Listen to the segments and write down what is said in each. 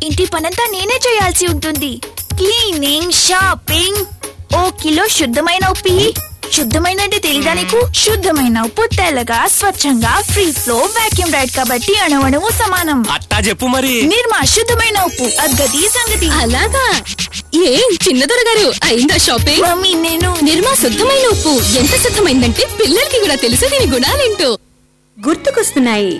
ఇంటి పనంతా నేనే చేయాల్సి ఉంటుంది. Cleaning, shopping. ఓ కిలో శుద్ధమైన ఉప్పు. శుద్ధమైన అంటే తెలీదా నీకు? శుద్ధమైన ఉప్పు తెల్లగా, స్వచ్ఛంగా, ఫ్రీ ఫ్లో, వాక్యూమ్ రైడ్ కాబట్టి అణువణువు సమానం. అట్టా చెప్పు మరి. నిర్మా శుద్ధమైన ఉప్పు, అగ్గది సంగతి. అలాగా? ఏం చిన్నదొర గారు, అయిందా షాపింగ్? మమ్మీ నేను నిర్మా శుద్ధమైన ఉప్పు ఎంత శుద్ధమైందంటే పిల్లలకి కూడా తెలుసు దీని గుణాలేంటో. గుర్తుకొస్తున్నాయి.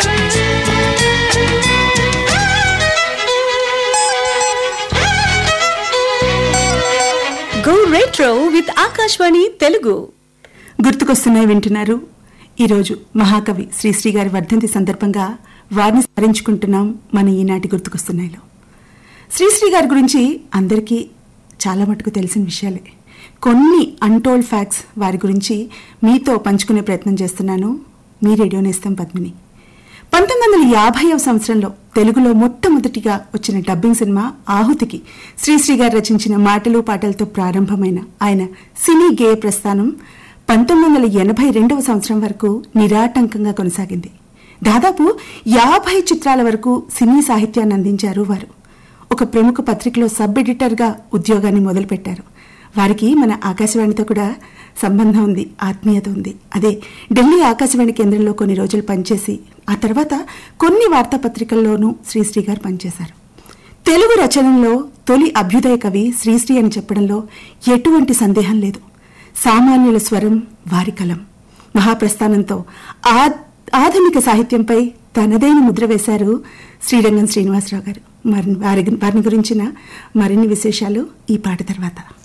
Go retro with Akashvani Telugu. గుర్తుకొస్తున్నాయి వింటున్నారు. ఈరోజు మహాకవి శ్రీశ్రీ గారి వర్ధంతి సందర్భంగా వారిని స్మరించుకుంటున్నాం మన ఈనాటి గుర్తుకొస్తున్నాయిలో. శ్రీశ్రీ గారి గురించి అందరికీ చాలా మటుకు తెలిసిన విషయాలే. కొన్ని అన్టోల్డ్ ఫ్యాక్ట్స్ వారి గురించి మీతో పంచుకునే ప్రయత్నం చేస్తున్నాను. మీ రేడియో నేస్తం పద్మిని. 1950వ సంవత్సరంలో తెలుగులో మొట్టమొదటిగా వచ్చిన డబ్బింగ్ సినిమా ఆహుతికి శ్రీశ్రీ గారు రచించిన మాటలు పాటలతో ప్రారంభమైన ఆయన సినీ గేయ ప్రస్థానం 1982వ సంవత్సరం వరకు నిరాటంకంగా కొనసాగింది. దాదాపు 50 చిత్రాల వరకు సినీ సాహిత్యాన్ని అందించారు వారు. ఒక ప్రముఖ పత్రికలో సబ్ ఎడిటర్గా ఉద్యోగాన్ని మొదలుపెట్టారు. వారికి మన ఆకాశవాణితో కూడా సంబంధం ఉంది, ఆత్మీయత ఉంది. అదే ఢిల్లీ ఆకాశవాణి కేంద్రంలో కొన్ని రోజులు పనిచేసి ఆ తర్వాత కొన్ని వార్తాపత్రికల్లోనూ శ్రీశ్రీ గారు పనిచేశారు. తెలుగు రచనలో తొలి అభ్యుదయ కవి శ్రీశ్రీ అని చెప్పడంలో ఎటువంటి సందేహం లేదు. సామాన్యుల స్వరం వారి కలం. మహాప్రస్థానంతో ఆధునిక సాహిత్యంపై తనదైన ముద్ర వేశారు శ్రీరంగం శ్రీనివాసరావు గారు. వారిని గురించిన మరిన్ని విశేషాలు ఈ పాట తర్వాత.